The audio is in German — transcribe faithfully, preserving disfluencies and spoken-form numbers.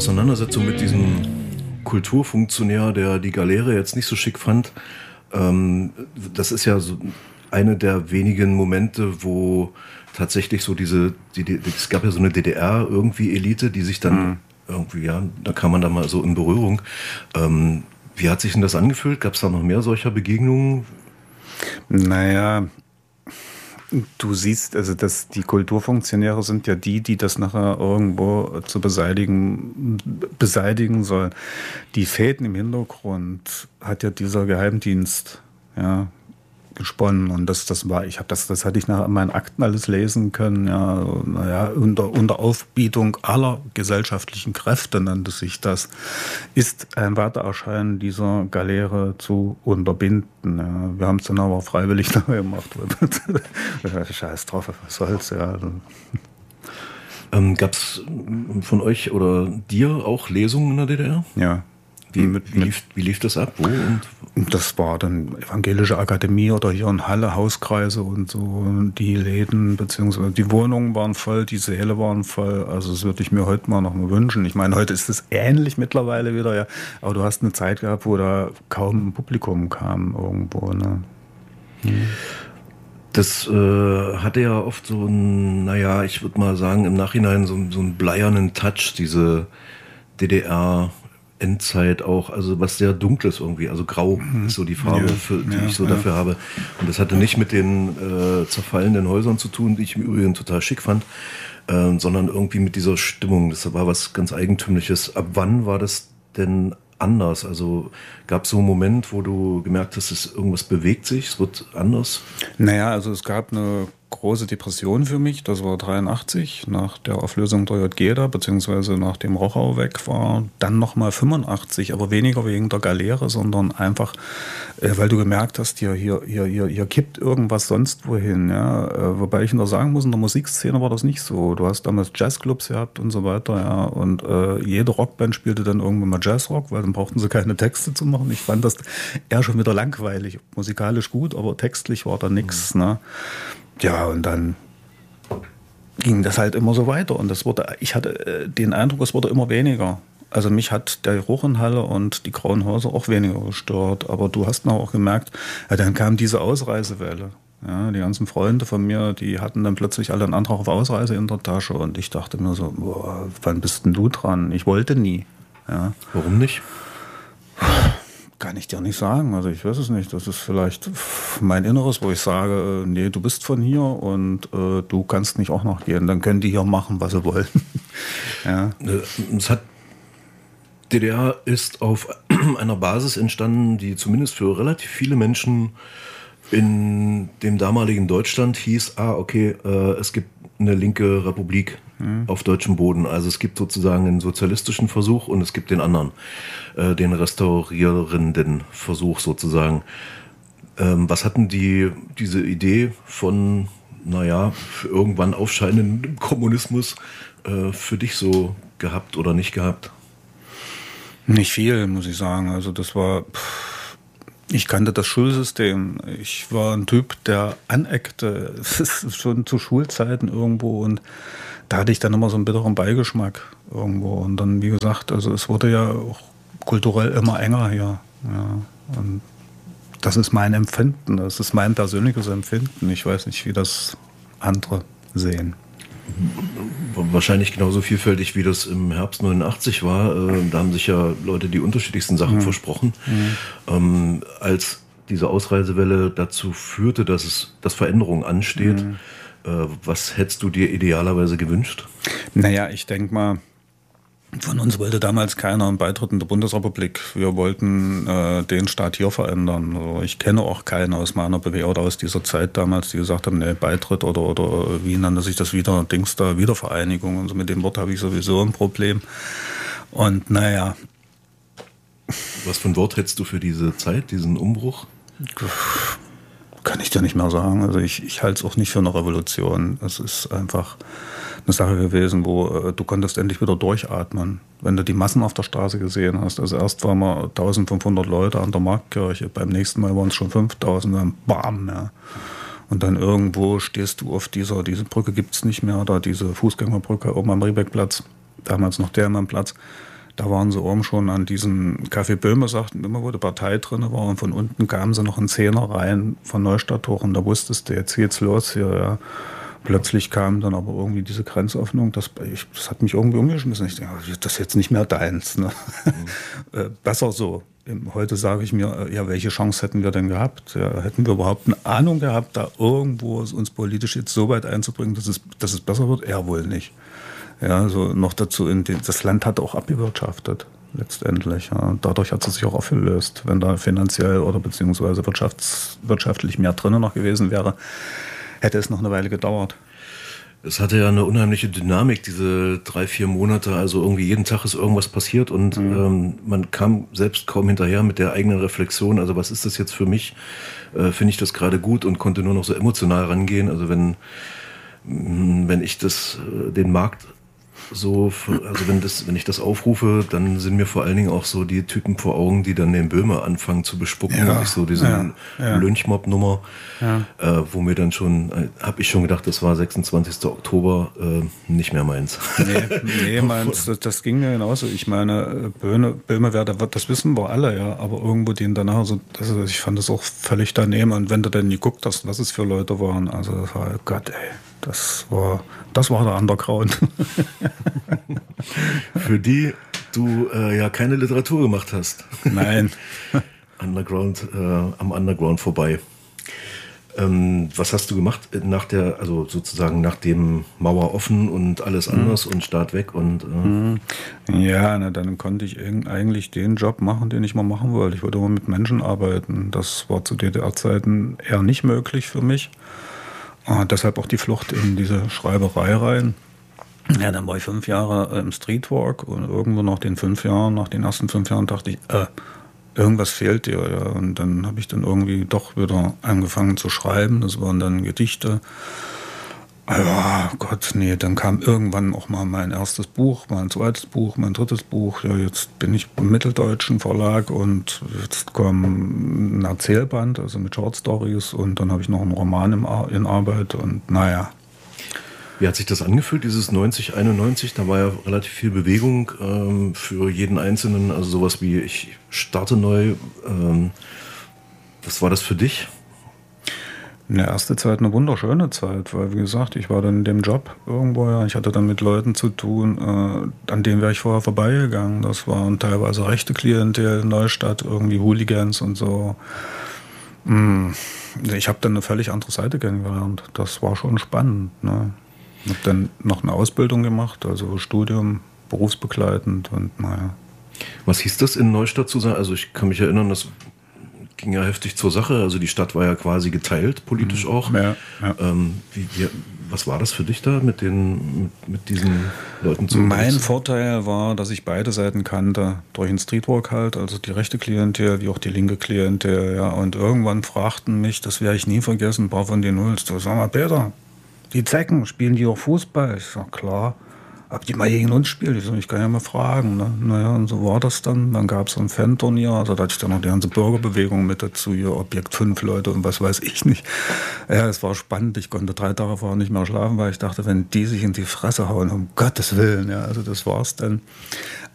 Auseinandersetzung mit diesem Kulturfunktionär, der die Galeere jetzt nicht so schick fand, ähm, das ist ja so eine der wenigen Momente, wo tatsächlich so diese, die, die, es gab ja so eine D D R irgendwie Elite, die sich dann mhm. irgendwie, ja, da kam man da mal so in Berührung. Ähm, wie hat sich denn das angefühlt? Gab es da noch mehr solcher Begegnungen? Naja, du siehst, also dass die Kulturfunktionäre sind ja die, die das nachher irgendwo zu beseitigen, beseitigen sollen. Die Fäden im Hintergrund hat ja dieser Geheimdienst, ja, gesponnen, und das, das war, ich habe das, das hatte ich nach meinen Akten alles lesen können, ja, naja, unter, unter Aufbietung aller gesellschaftlichen Kräfte nannte sich das, ist ein Weitererscheinen dieser Galeere zu unterbinden. Ja. Wir haben es dann aber freiwillig neu gemacht. Scheiß drauf, was soll's, ja. Ähm, Gab es von euch oder dir auch Lesungen in der D D R? Ja. Wie, mit, wie, lief, wie lief das ab? Wo? Und das war dann Evangelische Akademie oder hier in Halle, Hauskreise und so. Die Läden beziehungsweise die Wohnungen waren voll, die Säle waren voll. Also das würde ich mir heute mal noch mal wünschen. Ich meine, heute ist es ähnlich mittlerweile wieder, ja. Aber du hast eine Zeit gehabt, wo da kaum ein Publikum kam irgendwo. Ne? Hm. Das äh, hatte ja oft so einen, naja, ich würde mal sagen, im Nachhinein so, so einen bleiernen Touch, diese D D R- Endzeit auch, also was sehr Dunkles irgendwie, also grau mhm. ist so die Farbe, ja, für, die ja, ich so ja. dafür habe. Und das hatte nicht mit den äh, zerfallenden Häusern zu tun, die ich im Übrigen total schick fand, äh, sondern irgendwie mit dieser Stimmung. Das war was ganz Eigentümliches. Ab wann war das denn anders? Also gab es so einen Moment, wo du gemerkt hast, dass irgendwas bewegt sich, es wird anders? Naja, also es gab eine große Depression für mich, das war dreiundachtzig, nach der Auflösung der J G da, beziehungsweise nachdem Rochau weg war, dann nochmal fünfundachtzig, aber weniger wegen der Galeere, sondern einfach, äh, weil du gemerkt hast, hier, hier, hier, hier, hier kippt irgendwas sonst wohin, ja, äh, wobei ich nur sagen muss, in der Musikszene war das nicht so, du hast damals Jazzclubs gehabt und so weiter, ja, und äh, jede Rockband spielte dann irgendwann mal Jazzrock, weil dann brauchten sie keine Texte zu machen. Ich fand das eher schon wieder langweilig, musikalisch gut, aber textlich war da nichts, mhm. ne. Ja, und dann ging das halt immer so weiter. Und das wurde, ich hatte den Eindruck, es wurde immer weniger. Also mich hat der Ruchenhalle und die Grauen Häuser auch weniger gestört. Aber du hast noch auch gemerkt, ja, dann kam diese Ausreisewelle. Ja, die ganzen Freunde von mir, die hatten dann plötzlich alle einen Antrag auf Ausreise in der Tasche. Und ich dachte mir so, boah, wann bist denn du dran? Ich wollte nie. Ja. Warum nicht? Kann ich dir nicht sagen. Also ich weiß es nicht. Das ist vielleicht mein Inneres, wo ich sage, nee, du bist von hier und äh, du kannst nicht auch noch gehen. Dann können die hier machen, was sie wollen. Ja. Es hat, D D R ist auf einer Basis entstanden, die zumindest für relativ viele Menschen in dem damaligen Deutschland hieß, ah, okay, äh, es gibt eine linke Republik mhm. auf deutschem Boden. Also es gibt sozusagen einen sozialistischen Versuch und es gibt den anderen, äh, den restaurierenden Versuch sozusagen. Ähm, was hatten die, diese Idee von, naja, irgendwann aufscheinenden Kommunismus äh, für dich so gehabt oder nicht gehabt? Nicht viel, muss ich sagen. Also das war... Pff. Ich kannte das Schulsystem. Ich war ein Typ, der aneckte, schon zu Schulzeiten irgendwo, und da hatte ich dann immer so einen bitteren Beigeschmack irgendwo. Und dann, wie gesagt, also es wurde ja auch kulturell immer enger hier. Ja. Und das ist mein Empfinden, das ist mein persönliches Empfinden. Ich weiß nicht, wie das andere sehen. Wahrscheinlich genauso vielfältig, wie das im Herbst neunundachtzig war. Da haben sich ja Leute die unterschiedlichsten Sachen mhm. versprochen. Mhm. Ähm, als diese Ausreisewelle dazu führte, dass es, dass Veränderung ansteht, mhm. äh, was hättest du dir idealerweise gewünscht? Naja, ich denke mal, von uns wollte damals keiner einen Beitritt in der Bundesrepublik. Wir wollten äh, den Staat hier verändern. Also ich kenne auch keinen aus meiner B W oder aus dieser Zeit damals, die gesagt haben, nee, Beitritt oder, oder wie nannte sich das wieder, Dings da, Wiedervereinigung. Und so mit dem Wort habe ich sowieso ein Problem. Und naja. Was für ein Wort hättest du für diese Zeit, diesen Umbruch? Kann ich dir nicht mehr sagen. Also ich, ich halte es auch nicht für eine Revolution. Es ist einfach eine Sache gewesen, wo äh, du konntest endlich wieder durchatmen. Wenn du die Massen auf der Straße gesehen hast. Also erst waren wir eintausendfünfhundert Leute an der Marktkirche, beim nächsten Mal waren es schon fünftausend, dann bam, ja. Und dann irgendwo stehst du auf dieser, diese Brücke gibt es nicht mehr, da diese Fußgängerbrücke oben am Riebeckplatz, damals noch der Platz. Da waren sie oben schon an diesen Café Böhme, sagten immer, wo die Partei drin war. Und von unten kamen sie noch in Zehner rein von Neustadt hoch. Und da wusstest du, jetzt geht's los hier. Ja. Plötzlich kam dann aber irgendwie diese Grenzöffnung. Das, ich, das hat mich irgendwie umgeschmissen. Ich denke, das ist jetzt nicht mehr deins. Ne? Mhm. äh, besser so. Heute sage ich mir, ja, welche Chance hätten wir denn gehabt? Ja, hätten wir überhaupt eine Ahnung gehabt, da irgendwo uns politisch jetzt so weit einzubringen, dass es, dass es besser wird? Ja, wohl nicht. Ja, so noch dazu, in den, das Land hat auch abgewirtschaftet, letztendlich. Ja. Dadurch hat es sich auch aufgelöst. Wenn da finanziell oder beziehungsweise wirtschafts-, wirtschaftlich mehr drin noch gewesen wäre, hätte es noch eine Weile gedauert. Es hatte ja eine unheimliche Dynamik, diese drei, vier Monate. Also irgendwie jeden Tag ist irgendwas passiert und mhm. ähm, man kam selbst kaum hinterher mit der eigenen Reflexion. Also was ist das jetzt für mich? Äh, finde ich das gerade gut und konnte nur noch so emotional rangehen. Also wenn, wenn ich das, den Markt so, also wenn das, wenn ich das aufrufe, dann sind mir vor allen Dingen auch so die Typen vor Augen, die dann den Böhmer anfangen zu bespucken. Ja, ich so diese ja, ja. Lynchmob-Nummer, ja. äh, wo mir dann schon, äh, habe ich schon gedacht, das war sechsundzwanzigster Oktober, äh, nicht mehr meins. Nee, nee meins, das, das ging ja genauso. Ich meine, Böhme, Böhme wer, das wissen wir alle, ja, aber irgendwo den danach so, also ich fand das auch völlig daneben. Und wenn du dann geguckt hast, was es für Leute waren, also das war, Gott, ey. Das war, das war der Underground. Für die du äh, ja keine Literatur gemacht hast. Nein. Underground, äh, am Underground vorbei. Ähm, was hast du gemacht nach der, also sozusagen nach dem Mauer offen und alles anders mhm. und Start weg und äh ja, na, dann konnte ich eigentlich den Job machen, den ich mal machen wollte. Ich wollte immer mit Menschen arbeiten. Das war zu D D R-Zeiten eher nicht möglich für mich. Ah, deshalb auch die Flucht in diese Schreiberei rein. Ja, dann war ich fünf Jahre im Streetwork und irgendwo nach den fünf Jahren, nach den ersten fünf Jahren dachte ich, äh, irgendwas fehlt dir. Ja. Und dann habe ich dann irgendwie doch wieder angefangen zu schreiben. Das waren dann Gedichte. Ja, Gott, nee, dann kam irgendwann auch mal mein erstes Buch, mein zweites Buch, mein drittes Buch. Ja, jetzt bin ich im Mitteldeutschen Verlag und jetzt kommt ein Erzählband, also mit Short Stories und dann habe ich noch einen Roman im Ar- in Arbeit und naja. Wie hat sich das angefühlt, dieses neunzig, einundneunzig? Da war ja relativ viel Bewegung ähm, für jeden Einzelnen, also sowas wie ich starte neu. Ähm, was war das für dich? In der ersten Zeit eine wunderschöne Zeit, weil wie gesagt, ich war dann in dem Job irgendwo, ja, ich hatte dann mit Leuten zu tun, äh, an denen wäre ich vorher vorbeigegangen. Das waren teilweise rechte Klientel in Neustadt, irgendwie Hooligans und so. Ich habe dann eine völlig andere Seite kennengelernt. Das war schon spannend. Ne? Ich habe dann noch eine Ausbildung gemacht, also Studium, berufsbegleitend und naja. Was hieß das in Neustadt zu sein? Also ich kann mich erinnern, das ging ja heftig zur Sache. Also die Stadt war ja quasi geteilt, politisch auch. Ja, ja. Ähm, wie, wie, was war das für dich da, mit, den, mit, mit diesen Leuten zu Mein unterwegs? Vorteil war, dass ich beide Seiten kannte, durch den Streetwork halt, also die rechte Klientel wie auch die linke Klientel. Ja. Und irgendwann fragten mich, das werde ich nie vergessen, ein paar von den Nulls, sag mal, Peter, die Zecken, spielen die auch Fußball? Ich sag, klar. Ob die mal gegen uns spielt? Ich, so, ich kann ja mal fragen. Ne? Naja, und so war das dann. Dann gab es ein Fan-Turnier, also da hatte ich dann noch die ganze Bürgerbewegung mit dazu, hier Objekt fünf Leute und was weiß ich nicht. Ja, es war spannend. Ich konnte drei Tage vorher nicht mehr schlafen, weil ich dachte, wenn die sich in die Fresse hauen, um Gottes Willen, ja, also das war's dann.